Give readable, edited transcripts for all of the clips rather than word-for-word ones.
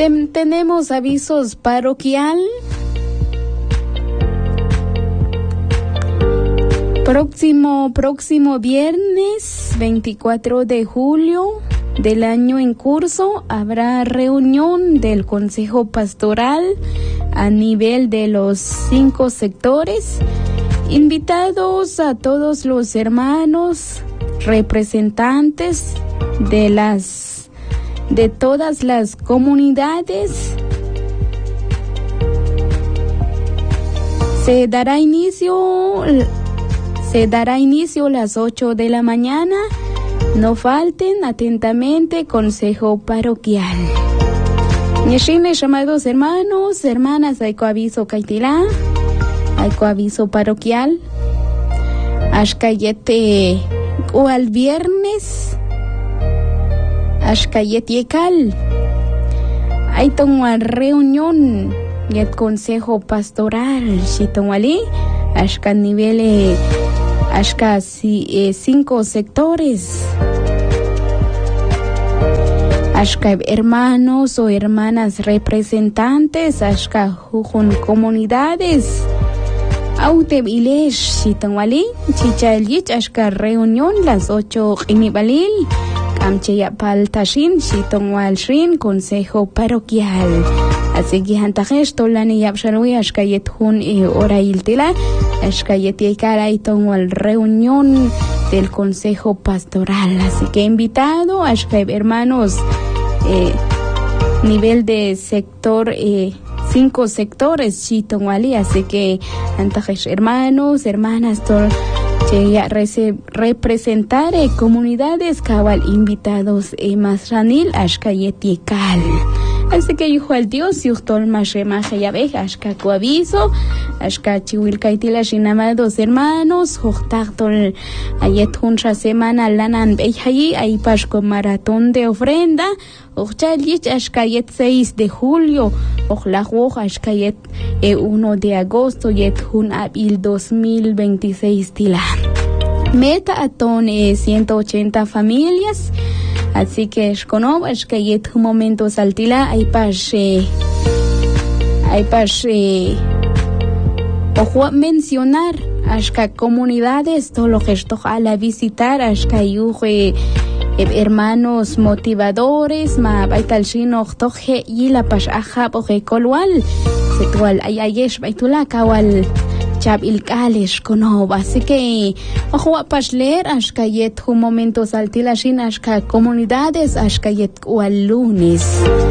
Tenemos avisos parroquial. Próximo viernes 24 de julio del año en curso habrá reunión del Consejo Pastoral a nivel de los 5 sectores. Invitados a todos los hermanos representantes de todas las comunidades. Se dará inicio a las 8 de la mañana. No falten atentamente, Consejo Parroquial. Ñeshine, llamados hermanos, hermanas, hay coaviso caitila, hay coaviso parroquial. Ashkayete o al viernes, Ashkayete yekal. Hay una reunión del Consejo Pastoral, Shitonwali, Ashka nivel, Ashka 5 sectores. Ashka hermanos o hermanas representantes, Ashka jujun comunidades. Autebilesh, Shitonwali, Chichalich, Ashka reunión las 8 inibalil. Amcheya Paltashin, Shitonwal Shin, Consejo Parroquial. Así que Hantajesh, Tolani Yapshalui, Ashkayet Hun y Orailtila, Ashkayet Yekara y Tonwal reunión del Consejo Pastoral. Así que invitado, Ashkayet hermanos, nivel de sector, 5 sectores, Shitonwali. Así que Hantajesh hermanos, hermanas, ya representar comunidades cabal invitados más ranil ashkayet yekal. Así que hijo al Dios yuchtol mashemaje yabe ashka coaviso ashka chiwil kaitila shinamados hermanos juchtagtol ayet juncha semana lanan beihayi ay pashko maratón de ofrenda Ochchalich ashkayet 6 de julio ojlajuoj ashkayet 1 de agosto yet jun abril 2026 tila. Meta aton 180 familias. Así que escono ashkayet un momento saltila ay pash ojo mencionar ashka comunidades todo lo que esto a la visitar ashkayuj hermanos motivadores ma baital shino toje y la pash aja poje kolwal setual ayayesh baitula kawal chab ilkalish kono. Así que ojo a pash leer ashkayet un momento saltila shin ashka comunidades ashkayet wal lunes.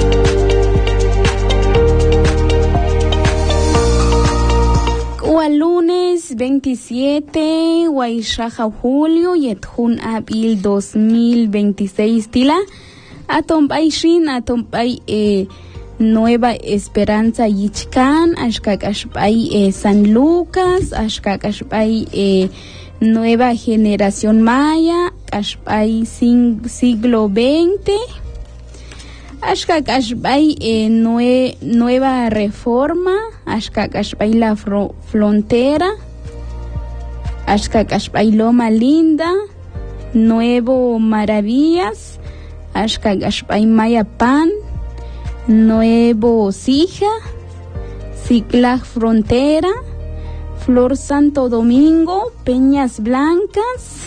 Lunes 27 Waishaja julio yetjun abril 2026 tila atombay shin atombay Nueva Esperanza Yichcan ashkakashbay San Lucas ashkakashbay Nueva Generación Maya ashbay siglo XX ashkakashbay Nueva Reforma ashkakashbay La Frontera ashkakashbay Loma Linda Nuevo Maravillas ashkakashbay Mayapan Nuevo Sija Sigla Frontera Flor Santo Domingo Peñas Blancas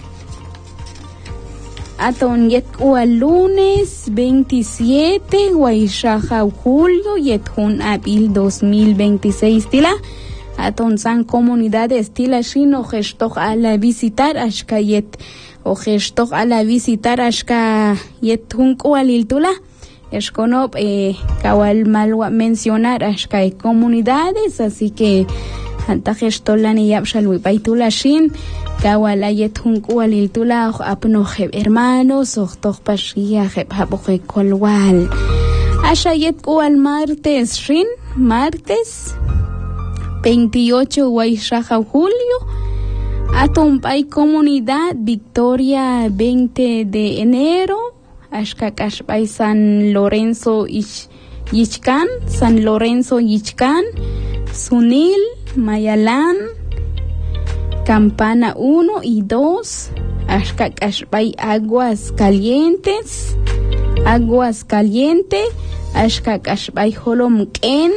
Aton yetkual lunes 27 Waishaja julio yetjun abril 2026 tila Aton san comunidades tila shino gestoch a la visitar ashka yet o gestoch a la visitar ashka yetjun kualil tula escono kawal malwa mencionar ashka comunidades. Así que anta gestolani yapshalwi baitula shin kawalayet hunkualil tula apnoje hermanos ochtoj pashia haboje kolwal ashayet kual martes shin martes 28 Waishaja julio atompay comunidad Victoria 20 de enero ashkakashbay San Lorenzo Yichcan San Lorenzo Yichcan Sunil Mayalán Campana 1 y 2 ashkakashbay Aguas Caliente ashka kashbay holom ken,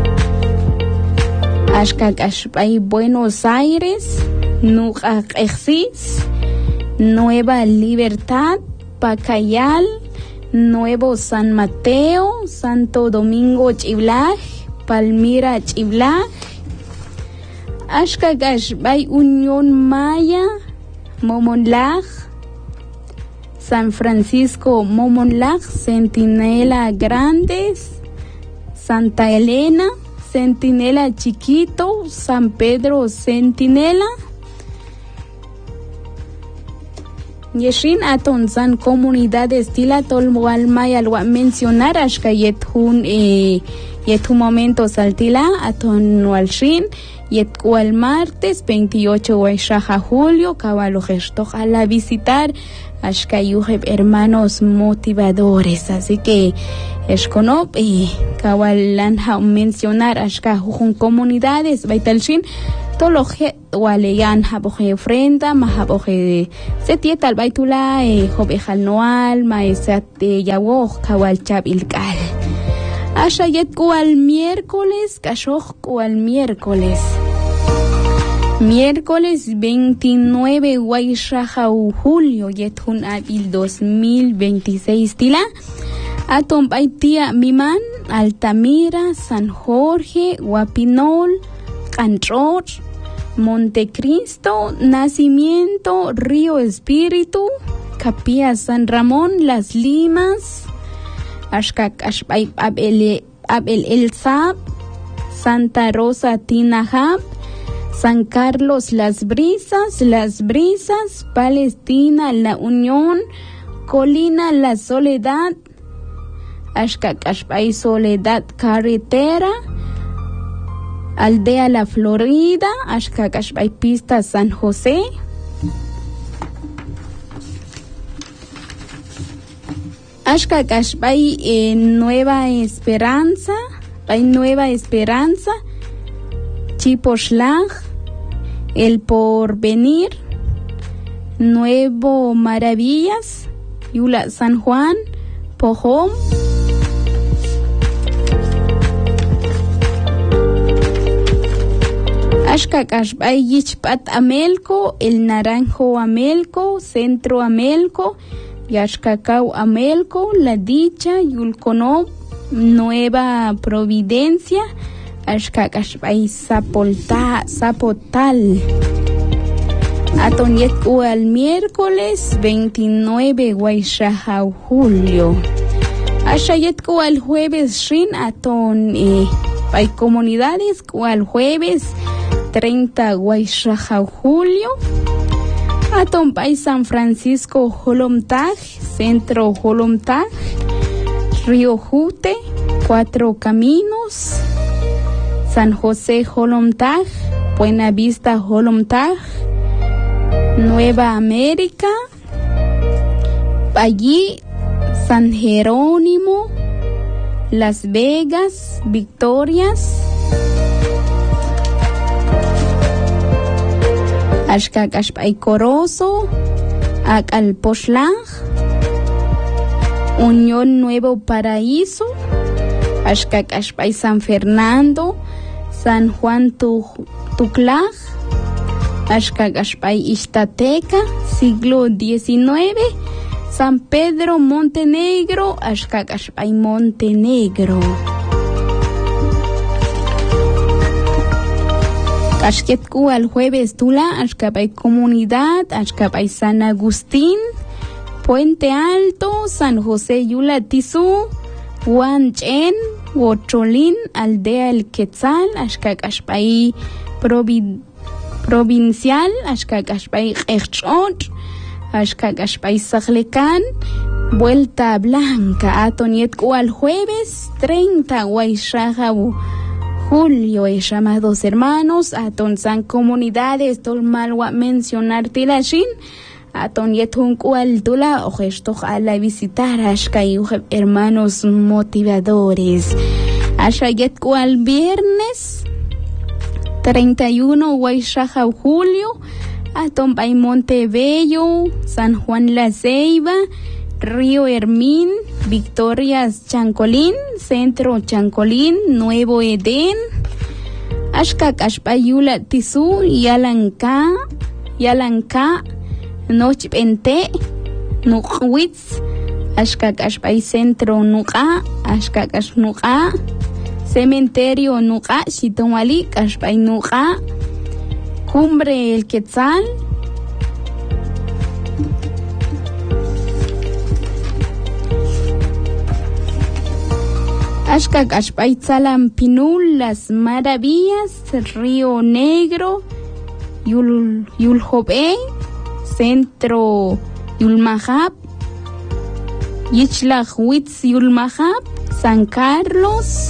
ashka kashbay Buenos Aires, Nuqaq Exis, Nueva Libertad, Pacayal, Nuevo San Mateo, Santo Domingo Chiblag, Palmira Chiblag, ashka kashbay Unión Maya, Momonlag, San Francisco Momonlag, Centinela Grandes, Santa Elena, Centinela Chiquito, San Pedro Centinela. Yeshin aton san comunidades tila tolmual mayal wa mencionar ashka yethun momento saltila aton walshin yetkual martes 28 de julio caballo gesto a la visitar ashka yuheb hermanos motivadores, así que esconop cabalan mencionar ashka jujun comunidades baitalshin toloje waleyan haboje ofrenda mahaboje setietal baitula jobejal noal maesate yawo kawal chabilkal ashayet kual miércoles kashoj kual miércoles 29 Guayshaja julio yethun abil 2026 tila atom baitia Miman, Altamira, San Jorge, Guapinol, Cantror, Montecristo, Nacimiento, Río Espíritu, Capilla San Ramón, Las Limas, Ashkak Ashbay Abel El Sab, Santa Rosa Tinahab, San Carlos Las Brisas, Palestina La Unión, Colina La Soledad, Ashkak Ashbay Soledad Carretera, Aldea La Florida, Ashkak Ashbay Pista San José, Ashkak Ashbay Nueva Esperanza, Chiposhlag, El Porvenir, Nuevo Maravillas, Yula San Juan, Pojom, Ashkak Ashbay Yichpat Amelco, El Naranjo Amelco, Centro Amelco, Yaxcacau Amelco, La Dicha, Yulconob, Nueva Providencia, Ashkak Ashbay Zapotal. Atonyet al miércoles 29 Guayshaja julio. Ashayet al jueves Shin aton hay comunidades al jueves 30 Guayshaja julio. Aton Pay San Francisco Holomtag, Centro Holomtag, Río Jute, Cuatro Caminos, San José Holomtag, Buena Vista Holomtag, Nueva América, allí San Jerónimo, Las Vegas, Victorias, Ashkak Ashbay Corozo, Acalposhlag, Unión Nuevo Paraíso, Ashkak Ashbay San Fernando, San Juan Tuclag, Ashkak Ashbay Ixtateca, siglo XIX, San Pedro Montenegro, Ashkak Ashbay Montenegro. Ashketku al jueves Tula, Ashkabay Comunidad, Ashkabay San Agustín, Puente Alto, San José Yula Tizú, Huanchen, Huocholín, Aldea El Quetzal, Ashkak Ashbay Provincial, Ashkak Ashbay Echot, Ashkak Ashbay Sajlecan, Vuelta Blanca, Atonietku al jueves 30 Guayshaja julio, llamados hermanos, aton san comunidades, tol malwa mencionar tilashin, aton yetun cual tula, ojestoch a la visitar, ashkay hermanos motivadores. Asha yet cual viernes, 31 Guayshaja julio, aton bay Montebello, San Juan La Ceiba, Río Hermín, Victorias Chancolín, Centro Chancolín, Nuevo Edén, Ashkak Ashpayula Tisú, Yalanka, Nochpente, Nukwitz, Ashkak Ashpay Centro Nuka, Ashkak Ashnuka, Cementerio Nuka, Xitonwali, Ashpay Nuka, Cumbre El Quetzal, Ashkak Ashpay Tzalampinul, Las Maravillas, Río Negro, Yuljobe, Centro Yulmajab, Yichlajwitz Yulmajab, San Carlos,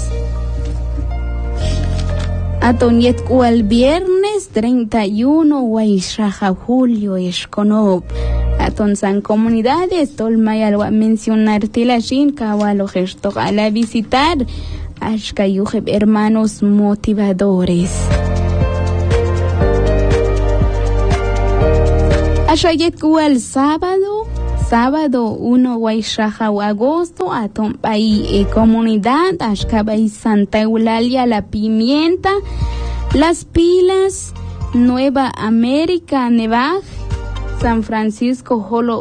Atonyet el viernes 31 Guayshaja Julio Esconob. Aton San Comunidades, Tolmayal va a mencionar Tilashin, Kawalo Gesto a la visitar, Ashkayujeb hermanos motivadores. Ashayet el sábado 1 Guayshaja agosto, Aton Pai Comunidad, Ashkabay Santa Eulalia, La Pimienta, Las Pilas, Nueva América, Nevaj, San Francisco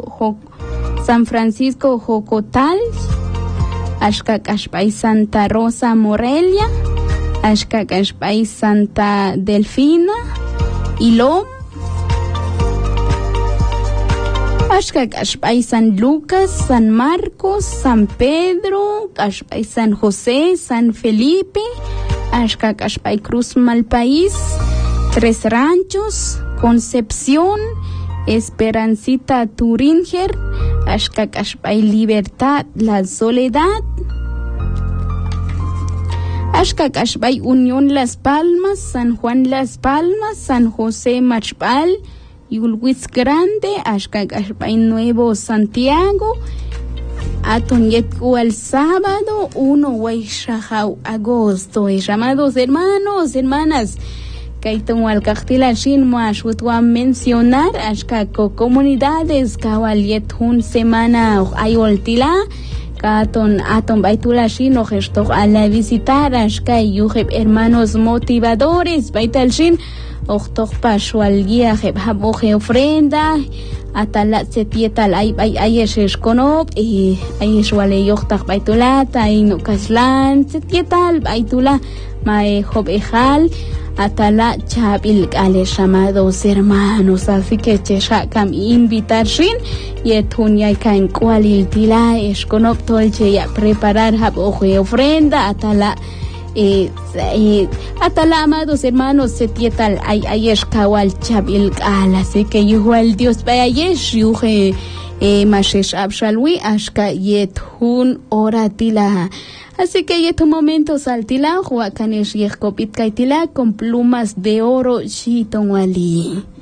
Jocotal, Ashkak Ashpay Santa Rosa Morelia, Ashkak Ashpay Santa Delfina, Ilom, Ashkak Ashpay San Lucas, San Marcos, San Pedro, Ashpay San José, San Felipe, Ashkak Ashpay Cruz Malpaís, Tres Ranchos, Concepción, Esperancita Turinger, Ashkak Ashpay Libertad, La Soledad, Ashkak Ashpay Unión Las Palmas, San Juan Las Palmas, San José Machpal, Yulwitz Grande, Ashkak Ashpay Nuevo Santiago, Atonyet el sábado 1 Guayshaja agosto. Llamados hermanos, hermanas, Kaiton al Cachtilashin Moashutwa mencionar Ashkako comunidades Kawaliet un semana Ayoltila Katon Aton Baitulashin o gesto a la visitar Ashkay Yujeb hermanos motivadores Baitalshin Ochtok Pashual Guía Haboje ofrenda Atalat Setietal Ayesh Esconob y Ayeshwale Yochtak Baitulata y Nukaslan Setietal Baitula Mae Jobejal Atala Chabil Ale llamados hermanos, así que cheshakam invitar shin yetunya kain cualil tila esconop tolche ya preparar haboje ofrenda atala amados hermanos setietal ayesh kawal chabil al, así que igual Dios vaya yesh yuje mashesh abshalwi ashka yetun oratila. Así que en tu momento saltila, Juacanes y Escopit Caitila con plumas de oro Xitonwali.